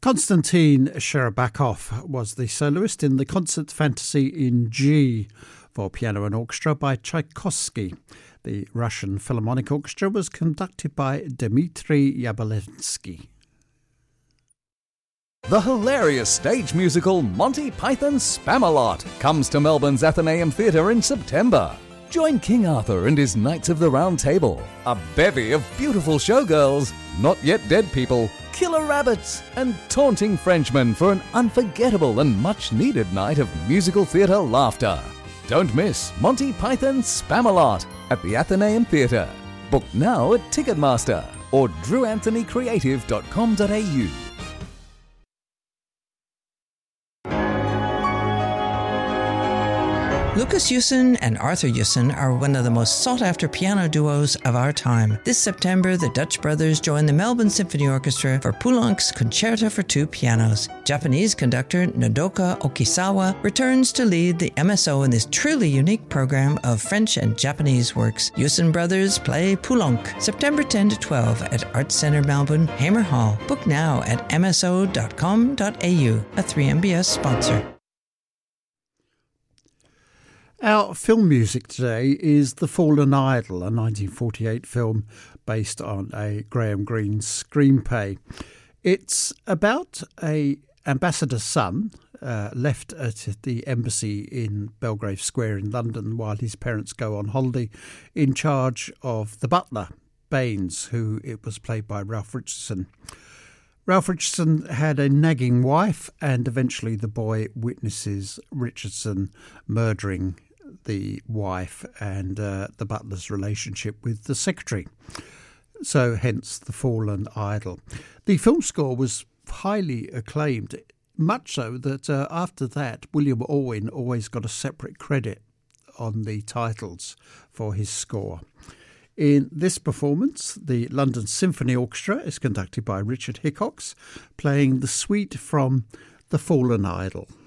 Konstantin Shcherbakov was the soloist in the Concert Fantasy in G for piano and orchestra by Tchaikovsky. The Russian Philharmonic Orchestra was conducted by Dmitry Yablonsky. The hilarious stage musical Monty Python Spamalot comes to Melbourne's Athenaeum Theatre in September. Join King Arthur and his Knights of the Round Table, a bevy of beautiful showgirls, not yet dead people, killer rabbits, and taunting Frenchmen for an unforgettable and much-needed night of musical theatre laughter. Don't miss Monty Python Spamalot at the Athenaeum Theatre. Book now at Ticketmaster or drewanthonycreative.com.au. Lucas Yusin and Arthur Yusin are one of the most sought-after piano duos of our time. This September, the Dutch brothers join the Melbourne Symphony Orchestra for Poulenc's Concerto for Two Pianos. Japanese conductor Nodoka Okisawa returns to lead the MSO in this truly unique program of French and Japanese works. Yusin brothers play Poulenc, September 10 to 12 at Arts Centre Melbourne, Hamer Hall. Book now at mso.com.au, a 3MBS sponsor. Our film music today is The Fallen Idol, a 1948 film based on a Graham Greene screenplay. It's about a ambassador's son left at the embassy in Belgrave Square in London while his parents go on holiday, in charge of the butler, Baines, who it was played by Ralph Richardson. Ralph Richardson had a nagging wife, and eventually the boy witnesses Richardson murdering the wife and the butler's relationship with the secretary. So hence The Fallen Idol. The film score was highly acclaimed, much so that after that William Orwin always got a separate credit on the titles for his score. In this performance, the London Symphony Orchestra is conducted by Richard Hickox, playing the suite from The Fallen Idol.